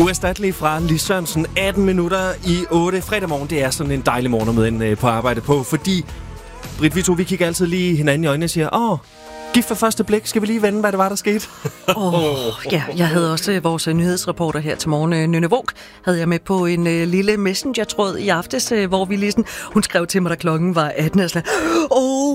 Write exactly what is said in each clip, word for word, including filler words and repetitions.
Uerstattelig fra Lis Sørensen, atten minutter i otte. Fredag morgen, det er sådan en dejlig morgen med en på arbejde på, fordi Britt, vi to, vi kigger altid lige hinanden i øjnene og siger, åh, gift for første blik, skal vi lige vende, hvad det var, der skete? Åh, oh, ja, jeg havde også vores nyhedsreporter her til morgen, Nynne Våg, havde jeg med på en uh, lille messenger-tråd i aftes, uh, hvor vi lige sådan, hun skrev til mig, da klokken var atten, og sådan, oh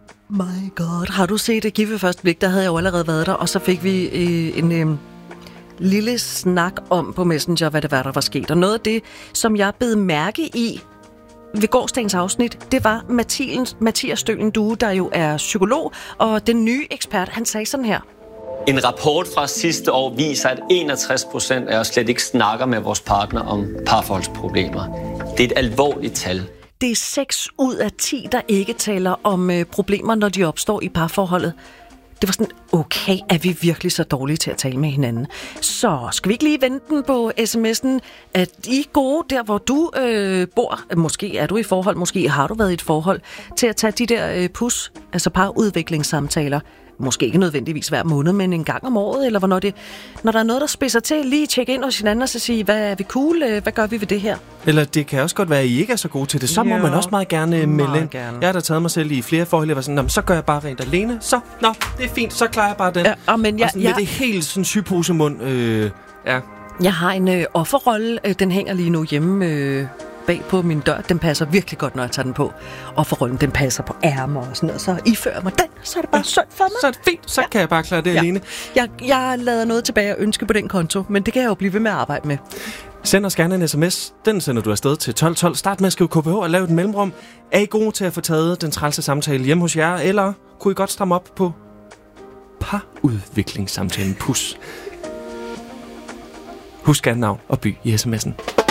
my god, har du set det gift for første blik? Der havde jeg jo allerede været der, og så fik vi uh, en... Uh, lille snak om på Messenger, hvad det var, der var sket. Og noget af det, som jeg bed mærke i ved gårsdagens afsnit, det var Mathias, Mathias Stølen Due, der jo er psykolog, og den nye ekspert, han sagde sådan her. En rapport fra sidste år viser, at enogtres procent af os slet ikke snakker med vores partner om parforholdsproblemer. Det er et alvorligt tal. Det er seks ud af ti, der ikke taler om øh, problemer, når de opstår i parforholdet. Det var sådan, okay, er vi virkelig så dårlige til at tale med hinanden? Så skal vi ikke lige vente den på sms'en? Er I gode der, hvor du øh, bor? Måske er du i forhold, måske har du været i et forhold, til at tage de der øh, pus, altså parudviklingssamtaler. Måske ikke nødvendigvis hver måned, men en gang om året, eller hvornår det, når der er noget, der spidser til, lige tjekke ind hos hinanden og så sige, hvad er vi cool, hvad gør vi ved det her? Eller det kan også godt være, at I ikke er så gode til det. Så må jo, man også meget gerne melde ind. Gerne. Jeg har da taget mig selv i flere forhold, jeg var sådan, så gør jeg bare rent alene. Så, nå, det er fint, så klarer jeg bare den. Ja, men jeg, og sådan jeg, med det helt sådan sygeposemund. Øh, ja. Jeg har en øh, offerrolle, øh, den hænger lige nu hjemme øh, bag på min dør. Den passer virkelig godt, når jeg tager den på. Offerrollen, den passer på ærmer og sådan noget. Så ifører mig den, så er det bare ja. Synd for mig. Så er det fint, så ja. Kan jeg bare klare det ja. Alene. Jeg, jeg lader noget tilbage at ønske på den konto, men det kan jeg jo blive ved med at arbejde med. Send os gerne en sms. Den sender du afsted til tolv tolv. Start med at skrive K P H og lave et mellemrum. Er I gode til at få taget den trælse samtale hjemme hos jer, eller kunne I godt stramme op på parudviklingssamtalen Pus? Husk gerne navn og by i sms'en.